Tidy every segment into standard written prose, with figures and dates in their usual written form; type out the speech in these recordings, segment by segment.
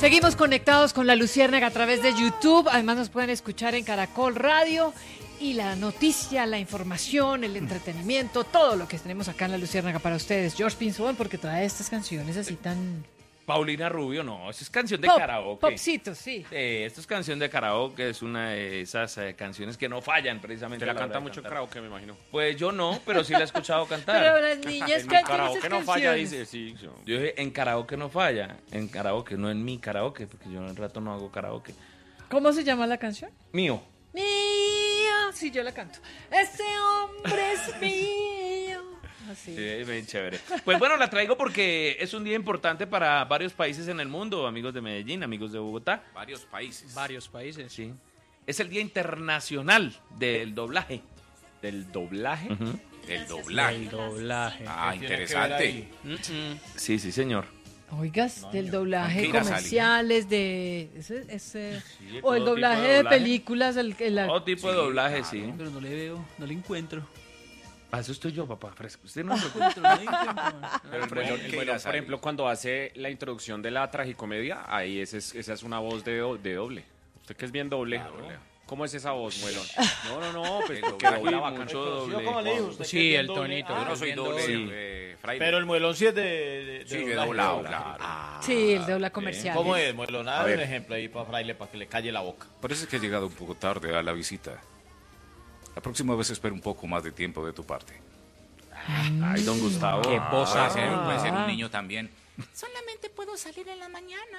Seguimos conectados con La Luciérnaga a través de YouTube. Además nos pueden escuchar en Caracol Radio. Y la noticia, la información, el entretenimiento, todo lo que tenemos acá en La Luciérnaga para ustedes. George Pinzón, porque trae estas canciones así tan... Paulina Rubio, no, eso es canción de Pop, karaoke. Popcito, sí. Esto es canción de karaoke, es una de esas canciones que no fallan precisamente. Te la canta mucho en karaoke, me imagino. Pues yo no, pero sí la he escuchado cantar. Pero las niñas En mi cantan karaoke esas no falla, canciones. dice, sí. Yo dije, en karaoke no falla, en karaoke, no en mi karaoke, porque yo en el rato no hago karaoke. ¿Cómo se llama la canción? Mío. Mío, sí, yo la canto. Este hombre es mío. Así. Sí, bien chévere. Pues bueno, la traigo porque es un día importante para varios países en el mundo, amigos de Medellín, amigos de Bogotá. Varios países. Varios países. Sí. Es el Día Internacional del Doblaje. ¿Del doblaje? Ujú. Del doblaje. El doblaje. Ah, interesante. Sí, sí, señor. Oigas, del doblaje tranquila, comerciales, de... o el todo doblaje tipo de de doblaje. películas. Todo tipo de doblaje, claro. sí. Pero no le veo, no le encuentro. Para eso estoy yo, papá, fresco. Usted no No le encuentro, no le encuentro. Pero el Muelón, por ejemplo, cuando hace la introducción de la tragicomedia, ahí esa es una voz de doble. Usted que es bien doble. ¿Cómo es esa voz, Muelón? No, pues porque dobla bacano. mucho doble. ¿Cómo le dijo usted? Sí, que es el doble? tonito. Yo no soy doble, Sí. fraile. Pero el muelón sí es de Sí, de doblaje. doblado, claro. Sí, el dobla comercial. ¿Cómo es, muelón? A Dame ver. un ejemplo ahí para Fraile, para que le calle la boca. Parece que he llegado un poco tarde a la visita. La próxima vez espero un poco más de tiempo de tu parte. Ay, don Gustavo. Qué voz hace. Puede ser un niño también. Solamente puedo salir en la mañana.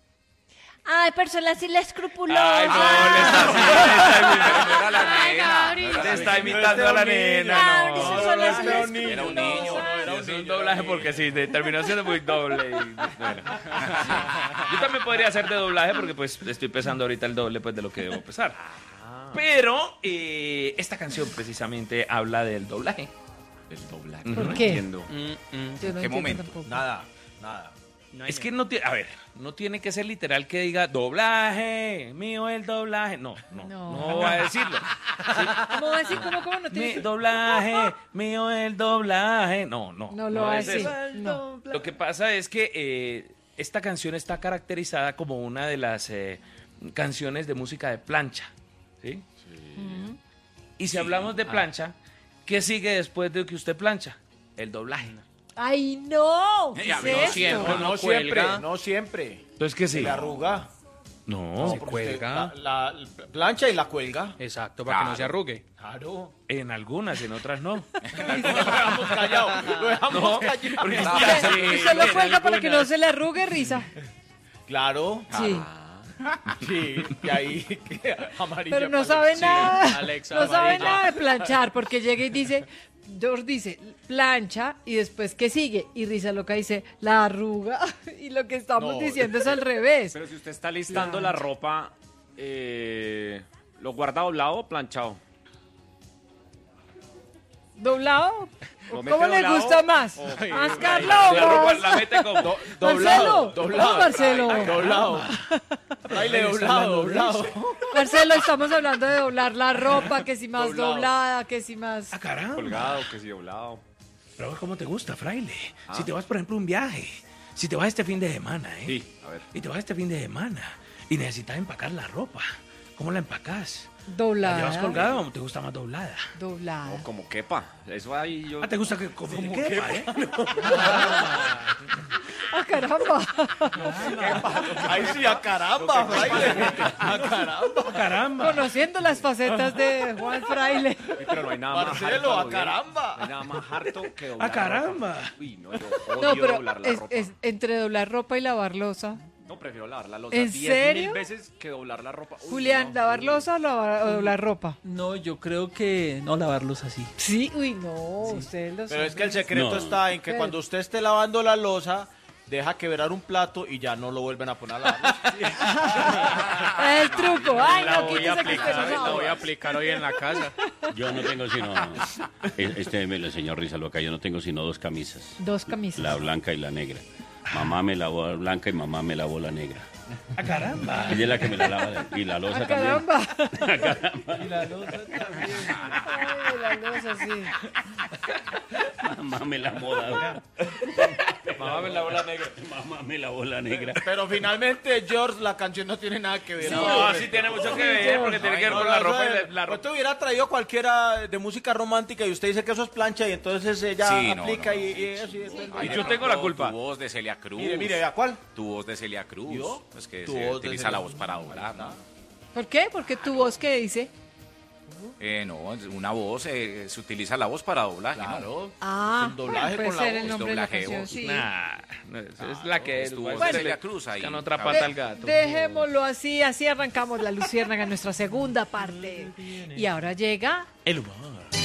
Ay, persona así la escrupulosa. Ay, no, le está Era la nena. Le está imitando a la nena, no. Mauricio, son las era un niño. Era un niño. Es un doblaje porque sí, terminó siendo muy doble. Bueno. Yo también podría hacer de doblaje porque pues estoy pesando ahorita el doble pues, de lo que debo pesar. Pero esta canción precisamente habla del doblaje. El doblaje. ¿Por No qué? entiendo. Yo no ¿Qué entiendo momento? tampoco. Nada. Es que no tiene, a ver, no tiene que ser literal que diga doblaje, mío el doblaje. No va a decirlo. ¿Cómo va a decir? ¿Cómo no Mi tiene? doblaje, mío el doblaje. No No va a es decir. eso. No. Lo que pasa es que esta canción está caracterizada como una de las canciones de música de plancha. ¿Sí? Y si hablamos de plancha, ¿qué sigue después de que usted plancha? El doblaje. ¡Ay, no! ¿Qué es no esto? siempre. No siempre, no siempre. Entonces, ¿qué Se sigue? le arruga. No, Porque cuelga. usted la plancha y la cuelga. Exacto, para que no se arrugue. Claro. en algunas, en otras no. Lo dejamos callado. Lo dejamos callado. Porque es Y se lo cuelga para que no se le arrugue, risa. Claro. Sí. Sí, y ahí amarilla. Pero no para- sabe nada. Alexa, No sabe amarilla. nada de planchar, porque llega y dice, George dice, plancha, y después, ¿qué sigue? Y Risa Loca dice, la arruga. Y lo que estamos No. diciendo es al revés. Pero si usted está listando la ropa, ¿lo guarda doblado o planchado? ¿Doblado? ¿Lo mete ¿Cómo le doblado? gusta más? O- ¿Más La Carlos? ropa la mete como... Marcelo, doblado. Marcelo. Doblado. Fraile, doblado. Marcelo, estamos hablando de doblar la ropa, que si más Doblado. doblada, que si más... ¡Ah, caramba! Colgado, que sí, doblado. Pero ¿cómo te gusta, fraile? Si te vas, por ejemplo, a un viaje, si te vas este fin de semana, Sí, a ver. Y te vas este fin de semana y necesitas empacar la ropa, ¿cómo la empacás? ¿La Doblada. llevas colgada o te gusta más doblada? Doblada. O como quepa. Eso ahí yo... Ah, ¿te gusta que como que quepa, eh? ¡Ah, caramba! Ahí sí, a caramba, Fraile. A caramba. ¡Ah, caramba! Conociendo las facetas de Juan Fraile. Pero no hay nada más Marcelo, harto, a Gabriel. caramba. No hay nada más harto que doblar ¡Ah, caramba! la ropa. Uy, no, yo odio No, pero doblar la es, ropa. es entre doblar ropa y lavar losa. No, prefiero lavar la losa ¿En 10.000 serio? veces que doblar la ropa. Uy, Julián, no. ¿lavar losa o doblar ropa? No, yo creo que no lavarlos así. Sí, uy, no, ustedes los Pero es que el hombres. secreto está en que cuando usted esté lavando la losa, deja quebrar un plato y ya no lo vuelven a poner a lavar. El truco. Ay, La no, voy a quítese que usted aplicar, no la voy sabe. a aplicar hoy en la casa. Yo no tengo sino, me lo enseñó Risa Loca, yo no tengo sino dos camisas, Dos camisas. la blanca y la negra. Mamá me lavó la blanca y mamá me lavó la negra. ¡Ah, caramba! Ella es la que me la lava. Y la losa ¡Ah, también. caramba! Ah, caramba. Y la losa también. Ay, la losa, sí. Mamá me la moda. Mamá me la bola negra. Mamá me la bola negra. Pero finalmente, George, la canción no tiene nada que ver. No, sí tiene mucho que ver, porque tiene que ver con la ropa y la Pues ropa. te hubiera traído cualquiera de música romántica y usted dice que eso es plancha y entonces ella Sí, no, aplica no, no. y eso. Ay, yo de tengo la pronto culpa. Tu voz de Celia Cruz. Mire, ¿a cuál? Tu voz de Celia Cruz. ¿Yo? Es que Tu se voz de utiliza Celia la Cruz. voz para doblar, ¿no? ¿Por qué? Porque tu voz, ¿qué dice? No, una voz, se utiliza la voz para doblaje, ¿no? Claro. Ah, Es un doblaje puede con la ser voz, el nombre de la doblaje de canción, voz. sí. Nah, no, es la que es. Tu voz de Bueno. Celia Cruz ahí. Buscan otra cabe. pata al gato. Dejémoslo así, así arrancamos la Luciérnaga en nuestra segunda parte. Y ahora llega El humor.